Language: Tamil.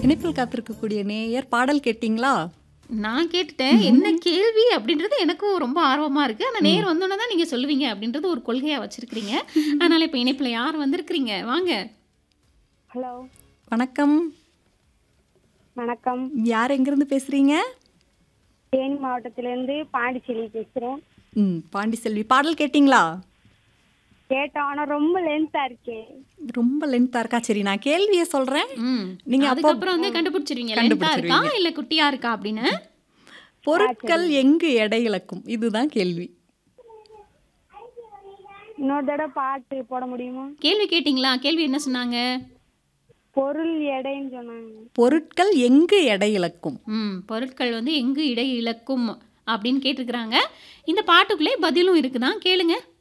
இணைப்பில் காத்திருக்கக்கூடிய நேயர் பாடல் கேட்டிங்களா? நான் கேட்டுட்டேன். என்ன கேள்வி அப்படின்றது எனக்கும் ரொம்ப ஆர்வமா இருக்கு. ஆனா நேர் வந்தோனே தான் நீங்க சொல்லுவீங்க அப்படின்றது ஒரு கொள்கையா வச்சிருக்கிறீங்க. அதனால இப்ப இணைப்புல யார் வந்திருக்கிறீங்க? வாங்க. ஹலோ வணக்கம். வணக்கம். யார் எங்கிருந்து பேசுறீங்க? தேனி மாவட்டத்திலேருந்து பாண்டிச்சேரி பேசுகிறேன். பாண்டிச்செல்வி. பாடல் கேட்டிங்களா? கேட்டோம், ஆனால் ரொம்ப லென்த்தா இருக்கே. ரொம்ப லென்த்தா இருக்கா? சரி, நான் கேள்வியை சொல்றேன். நீங்க அப்போ அதுக்கப்புறம் வந்து கண்டுபிடிச்சிருவீங்க. லென்த்தா இருக்கா இல்ல குட்டியா இருக்கா அப்படின்னு. பொருட்கள் எங்கு எடை இழக்கும்? இதுதான் கேள்வி. இன்னொரு தடவை பாட்டு போட முடியுமா? கேள்வி கேட்டிங்களா? கேள்வி என்ன சொன்னாங்க? பொருள் எடைன்னு சொன்னாங்க. பொருட்கள் எங்கு எடை இழக்கும்? பொருட்கள் வந்து எங்கு இடை இழக்கும் அப்படின்னு கேட்டிருக்கிறாங்க. இந்த பாட்டுக்குள்ளே பதிலும் இருக்குதான், கேளுங்க.